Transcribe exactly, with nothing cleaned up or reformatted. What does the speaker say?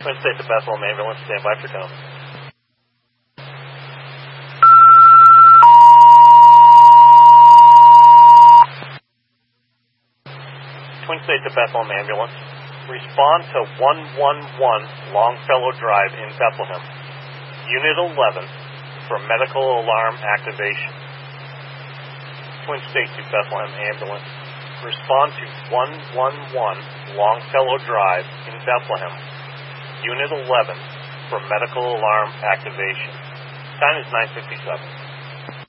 Twin State to Bethlehem ambulance, stand by for tone. Twin State to Bethlehem ambulance, respond to one one one Longfellow Drive in Bethlehem. Unit eleven for medical alarm activation. Twin State to Bethlehem ambulance, respond to one one one Longfellow Drive in Bethlehem. Unit eleven for medical alarm activation. Time is nine fifty-seven.